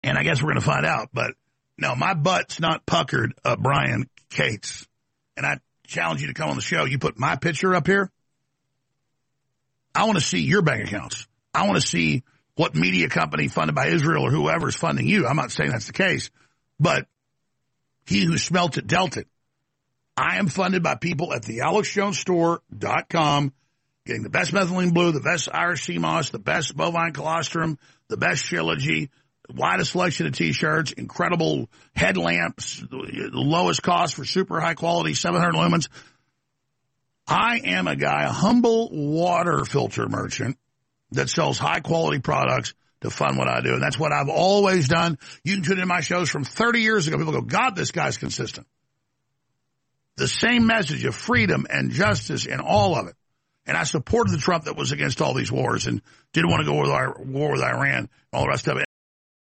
And I guess we're going to find out. But no, my butt's not puckered, Brian Cates. And I challenge you to come on the show. You put my picture up here. I want to see your bank accounts. I want to see what media company funded by Israel or whoever is funding you. I'm not saying that's the case. But he who smelt it dealt it. I am funded by people at the AlexJonesStore.com, getting the best methylene blue, the best Irish sea moss, the best bovine colostrum, the best Shilajit, the widest selection of T-shirts, incredible headlamps, the lowest cost for super high quality, 700 lumens. I am a guy, a humble water filter merchant that sells high quality products to fund what I do. And that's what I've always done. You can tune in my shows from 30 years ago. People go, God, this guy's consistent. The same message of freedom and justice in all of it. And I supported the Trump that was against all these wars and didn't want to go with our war with Iran and all the rest of it.